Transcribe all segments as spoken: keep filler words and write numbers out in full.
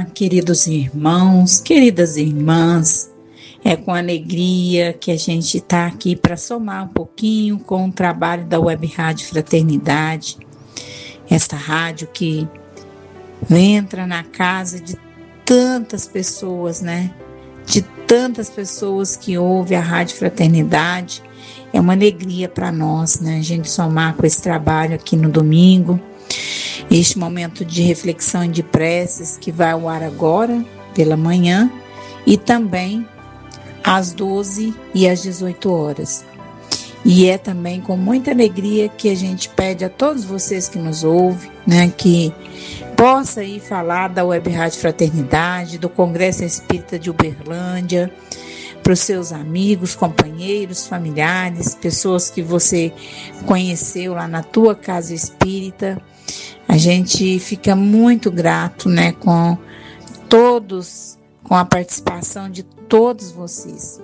Olá, queridos irmãos, queridas irmãs. É com alegria que a gente está aqui para somar um pouquinho com o trabalho da Web Rádio Fraternidade. Esta rádio que entra na casa de tantas pessoas, né? De tantas pessoas que ouvem a Rádio Fraternidade. É uma alegria para nós, né? A gente somar com esse trabalho aqui no domingo. Este momento de reflexão e de preces que vai ao ar agora, pela manhã, e também às doze e às dezoito horas. E é também com muita alegria que a gente pede a todos vocês que nos ouvem, né, que possa ir falar da Web Rádio Fraternidade, do Congresso Espírita de Uberlândia, para os seus amigos, companheiros, familiares, pessoas que você conheceu lá na tua casa espírita. A gente fica muito grato, né, com todos, com a participação de todos vocês.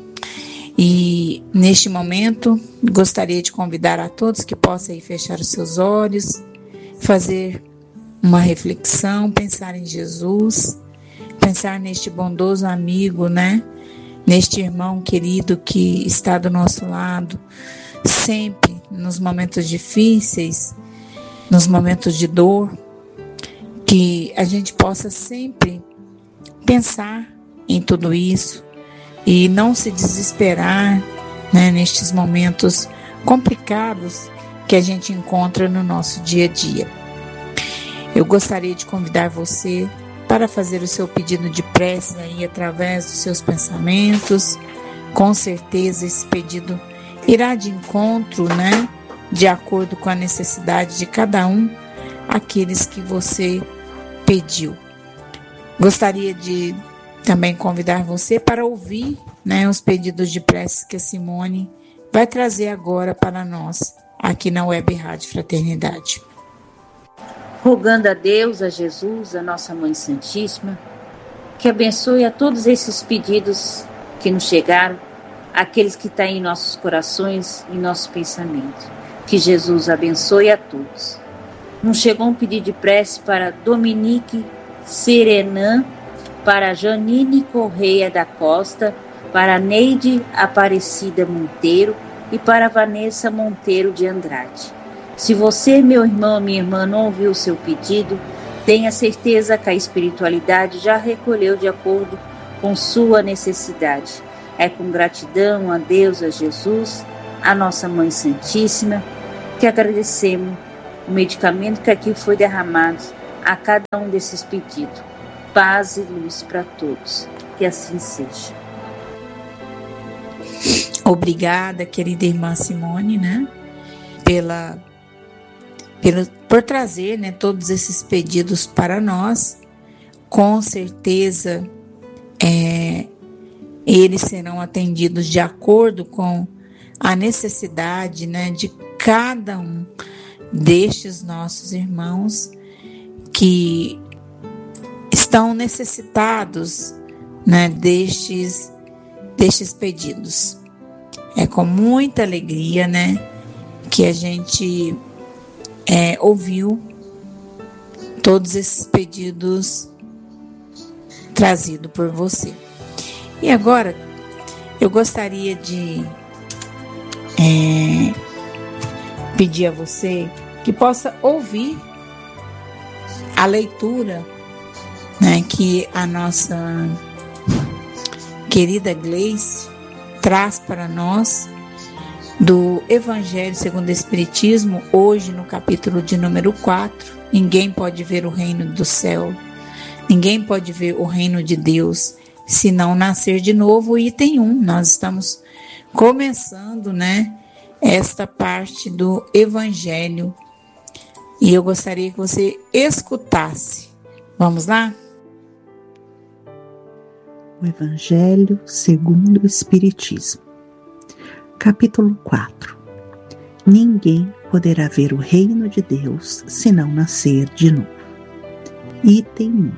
E neste momento, gostaria de convidar a todos que possam ir fechar os seus olhos, fazer uma reflexão, pensar em Jesus, pensar neste bondoso amigo, né? Neste irmão querido que está do nosso lado, sempre nos momentos difíceis, nos momentos de dor, que a gente possa sempre pensar em tudo isso e não se desesperar, né, nestes momentos complicados que a gente encontra no nosso dia a dia. Eu gostaria de convidar você para fazer o seu pedido de prece aí através dos seus pensamentos. Com certeza esse pedido irá de encontro, né, de acordo com a necessidade de cada um, aqueles que você pediu. Gostaria de também convidar você para ouvir, né, os pedidos de prece que a Simone vai trazer agora para nós, aqui na Web Rádio Fraternidade. Rogando a Deus, a Jesus, a nossa Mãe Santíssima, que abençoe a todos esses pedidos que nos chegaram, aqueles que estão em nossos corações e nossos pensamentos. Que Jesus abençoe a todos. Nos chegou um pedido de prece para Dominique Serenan, para Janine Correia da Costa, para Neide Aparecida Monteiro e para Vanessa Monteiro de Andrade. Se você, meu irmão, minha irmã, não ouviu o seu pedido, tenha certeza que a espiritualidade já recolheu de acordo com sua necessidade. É com gratidão a Deus, a Jesus, a nossa Mãe Santíssima, que agradecemos o medicamento que aqui foi derramado a cada um desses pedidos. Paz e luz para todos. Que assim seja. Obrigada, querida irmã Simone, né? Pela, pela, por trazer, né, todos esses pedidos para nós. Com certeza, é, eles serão atendidos de acordo com a necessidade, né, de cada um destes nossos irmãos que estão necessitados, né, destes, destes pedidos. É com muita alegria, né, que a gente é, ouviu todos esses pedidos trazidos por você. E agora, eu gostaria de é, pedir a você que possa ouvir a leitura, né, que a nossa querida Gleice traz para nós do Evangelho segundo o Espiritismo, hoje no capítulo de número quatro. Ninguém pode ver o reino do céu, ninguém pode ver o reino de Deus se não nascer de novo. Item um, nós estamos começando, né, esta parte do Evangelho e eu gostaria que você escutasse. Vamos lá? O Evangelho segundo o Espiritismo, capítulo quatro. Ninguém poderá ver o reino de Deus se não nascer de novo. Item um.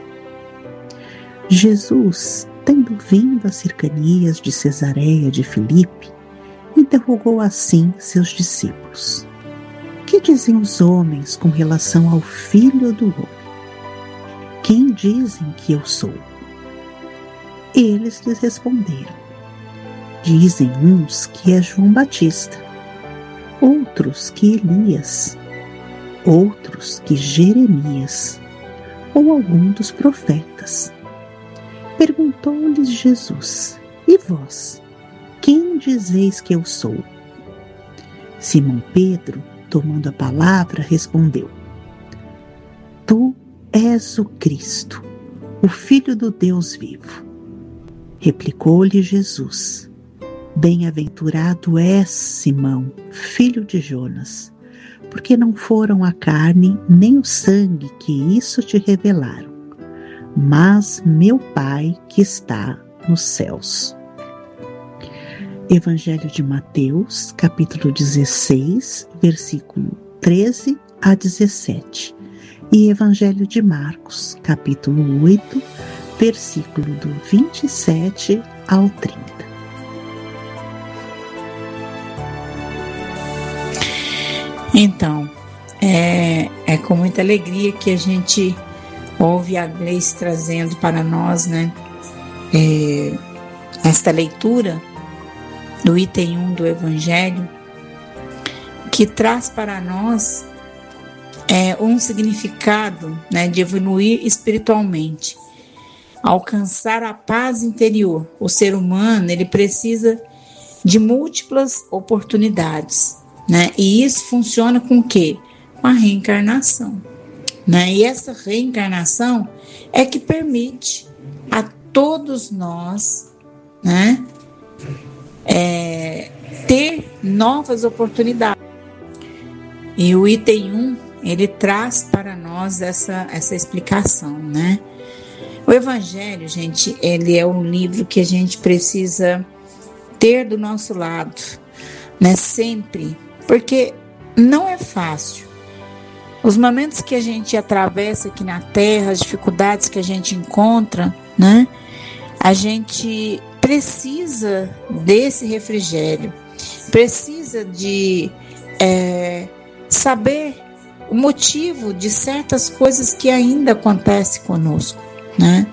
Jesus, tendo vindo às cercanias de Cesareia de Filipe, interrogou assim seus discípulos: que dizem os homens com relação ao Filho do Homem? quem dizem que eu sou? Eles lhes responderam: dizem uns que é João Batista, outros que Elias, outros que Jeremias ou algum dos profetas. Perguntou-lhes Jesus: e vós, quem dizeis que eu sou? Simão Pedro, tomando a palavra, respondeu: tu és o Cristo, o Filho do Deus vivo. Replicou-lhe Jesus: bem-aventurado és, Simão, filho de Jonas, porque não foram a carne nem o sangue que isso te revelaram, mas meu Pai que está nos céus. Evangelho de Mateus, capítulo dezesseis, versículo treze a dezessete, e Evangelho de Marcos, capítulo oito, versículo do vinte e sete ao trinta. Então, é, é com muita alegria que a gente ouve a Gleice trazendo para nós, né, é, esta leitura do item um do Evangelho, que traz para nós é, um significado, né, de evoluir espiritualmente, alcançar a paz interior. O ser humano, ele precisa de múltiplas oportunidades, né, e isso funciona com o quê? Com a reencarnação, né, e essa reencarnação é que permite a todos nós, né, É, ter novas oportunidades. E o item um, ele traz para nós essa, essa explicação, né? O Evangelho, gente, ele é um livro que a gente precisa ter do nosso lado, né? Sempre, porque não é fácil. Os momentos que a gente atravessa aqui na Terra, as dificuldades que a gente encontra, né? A gente precisa desse refrigério, precisa de é, saber o motivo de certas coisas que ainda acontecem conosco, né?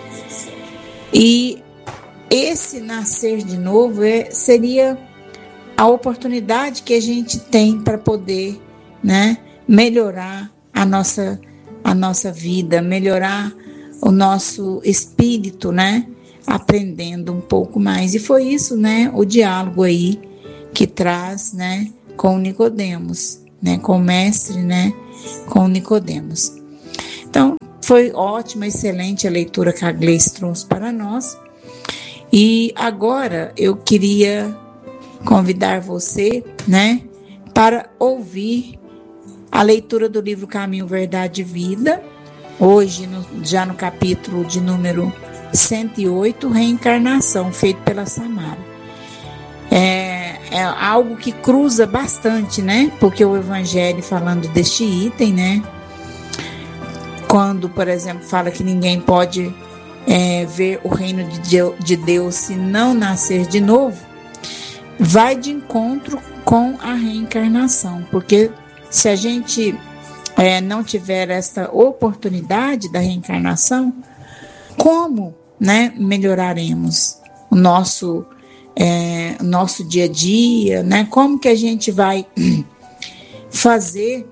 E esse nascer de novo é, seria a oportunidade que a gente tem para poder, né, melhorar a nossa, a nossa vida, melhorar o nosso espírito, né? Aprendendo um pouco mais. E foi isso, né, o diálogo aí que traz, né, com Nicodemos, né, com o mestre, né, com Nicodemos. Então, foi ótima, excelente a leitura que a Gleice trouxe para nós. E agora eu queria convidar você, né, para ouvir a leitura do livro Caminho, Verdade e Vida, hoje no, já no capítulo de número cento e oito, Reencarnação, feito pela Samara. É, é algo que cruza bastante, né? Porque o Evangelho, falando deste item, né? Quando, por exemplo, fala que ninguém pode é, ver o reino de Deus se não nascer de novo, vai de encontro com a reencarnação. Porque se a gente é, não tiver esta oportunidade da reencarnação, como, né, melhoraremos o nosso, é, nosso dia a dia, né? Como que a gente vai fazer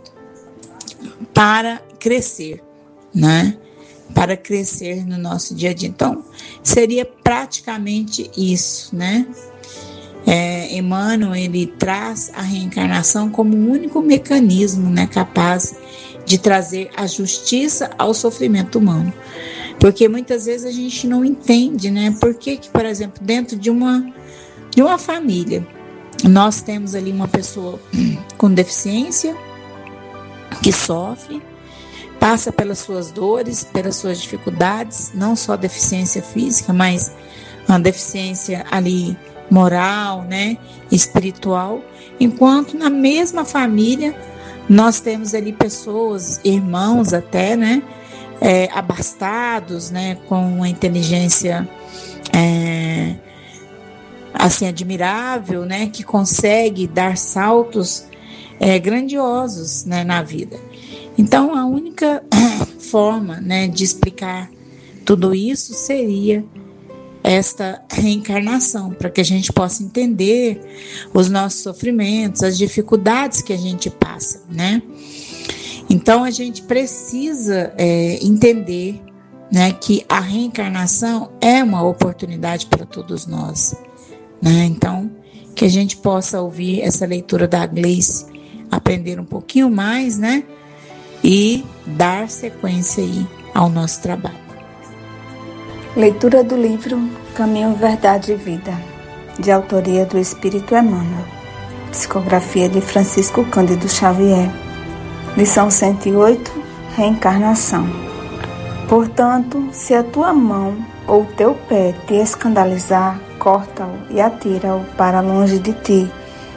para crescer, né? Para crescer no nosso dia a dia. Então, seria praticamente isso, né? É, Emmanuel, ele traz a reencarnação como o único mecanismo, né, capaz de trazer a justiça ao sofrimento humano. Porque muitas vezes a gente não entende, né? Por que que, por exemplo, dentro de uma, de uma família, nós temos ali uma pessoa com deficiência, que sofre, passa pelas suas dores, pelas suas dificuldades, não só deficiência física, mas uma deficiência ali moral, né? Espiritual. Enquanto na mesma família, nós temos ali pessoas, irmãos até, né? É, abastados, né, com uma inteligência é, assim admirável, né, que consegue dar saltos é, grandiosos, né, na vida. Então a única forma, né, de explicar tudo isso seria esta reencarnação, para que a gente possa entender os nossos sofrimentos, as dificuldades que a gente passa, né? Então a gente precisa é, entender, né, que a reencarnação é uma oportunidade para todos nós, né? Então que a gente possa ouvir essa leitura da Gleice, aprender um pouquinho mais, né? E dar sequência aí ao nosso trabalho. Leitura do livro Caminho, Verdade e Vida, de autoria do Espírito Emmanuel, psicografia de Francisco Cândido Xavier, lição cento e oito, Reencarnação. Portanto, se a tua mão ou teu pé te escandalizar, corta-o e atira-o para longe de ti.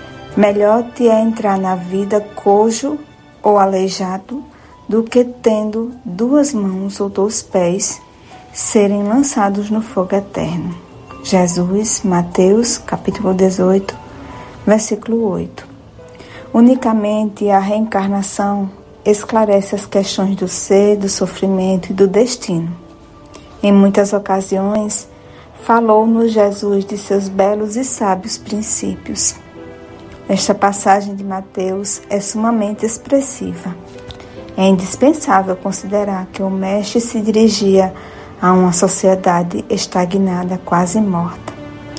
Melhor te é entrar na vida cojo ou aleijado do que tendo duas mãos ou dois pés serem lançados no fogo eterno. Jesus, Mateus, capítulo dezoito, versículo oito. Unicamente a reencarnação esclarece as questões do ser, do sofrimento e do destino. Em muitas ocasiões, falou-nos Jesus de seus belos e sábios princípios. Esta passagem de Mateus é sumamente expressiva. É indispensável considerar que o Mestre se dirigia a uma sociedade estagnada, quase morta.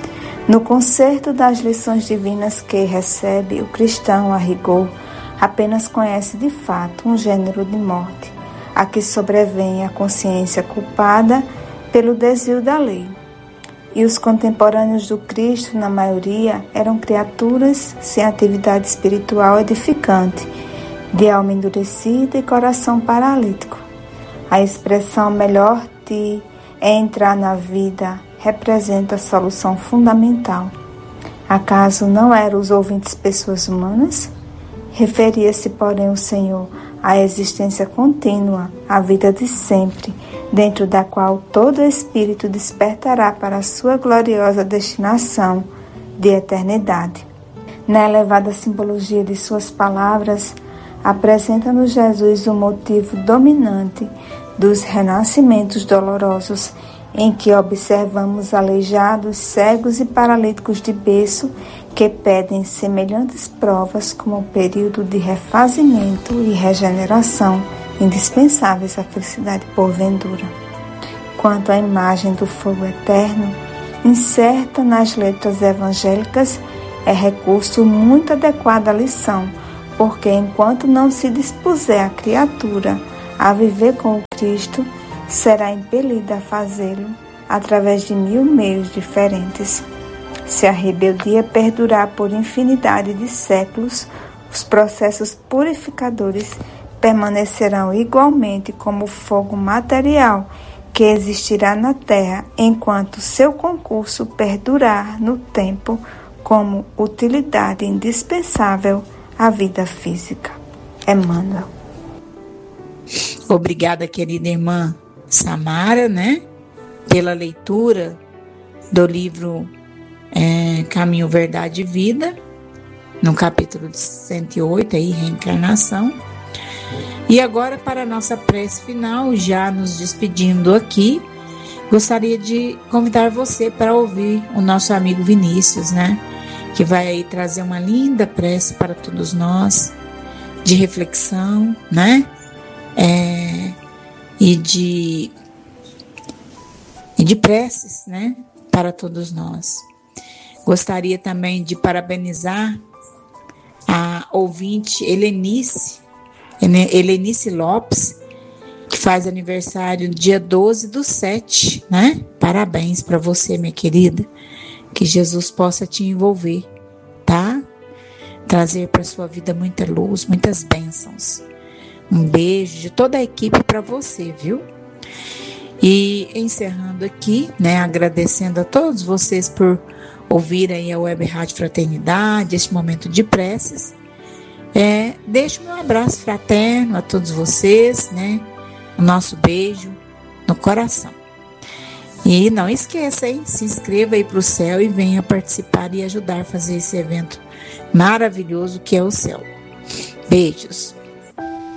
No concerto das lições divinas que recebe, o cristão, a rigor, apenas conhece de fato um gênero de morte, a que sobrevém a consciência culpada pelo desvio da lei. E os contemporâneos do Cristo, na maioria, eram criaturas sem atividade espiritual edificante, de alma endurecida e coração paralítico. A expressão melhor te é entrar na vida representa a solução fundamental. Acaso não eram os ouvintes pessoas humanas? Referia-se, porém, o Senhor à existência contínua, à vida de sempre, dentro da qual todo espírito despertará para a sua gloriosa destinação de eternidade. Na elevada simbologia de suas palavras, apresenta-nos Jesus o motivo dominante dos renascimentos dolorosos, em que observamos aleijados, cegos e paralíticos de berço que pedem semelhantes provas como o período de refazimento e regeneração indispensáveis à felicidade porventura. Quanto à imagem do fogo eterno, incerta nas letras evangélicas, é recurso muito adequado à lição, porque enquanto não se dispuser a criatura a viver com o Cristo, será impelida a fazê-lo através de mil meios diferentes. Se a rebeldia perdurar por infinidade de séculos, os processos purificadores permanecerão igualmente como fogo material que existirá na terra, enquanto seu concurso perdurar no tempo como utilidade indispensável à vida física. Emmanuel. Obrigada, querida irmã Samara, né, pela leitura do livro é, Caminho, Verdade e Vida, no capítulo cento e oito, aí, Reencarnação. E agora, para a nossa prece final, já nos despedindo aqui, gostaria de convidar você para ouvir o nosso amigo Vinícius, né, que vai aí trazer uma linda prece para todos nós, de reflexão, né, é, e de e de preces, né, para todos nós. Gostaria também de parabenizar a ouvinte Helenice, Helenice Lopes, que faz aniversário dia doze do sete, né? Parabéns para você, minha querida. Que Jesus possa te envolver, tá? Trazer para sua vida muita luz, muitas bênçãos. Um beijo de toda a equipe para você, viu? E encerrando aqui, né, agradecendo a todos vocês por ouvirem a Web Rádio Fraternidade, este momento de preces. É, deixo meu abraço fraterno a todos vocês, né? O nosso beijo no coração. E não esqueça, hein? Se inscreva aí para o céu e venha participar e ajudar a fazer esse evento maravilhoso que é o céu. Beijos.